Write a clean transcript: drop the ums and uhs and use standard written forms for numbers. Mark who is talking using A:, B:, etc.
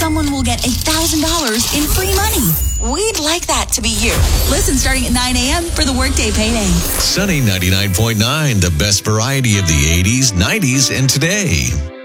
A: someone will get $1,000 in free money. We'd like that to be you. Listen starting at 9 a.m. for the Workday Payday.
B: Sunny 99.9, the best variety of the 80s, 90s, and today.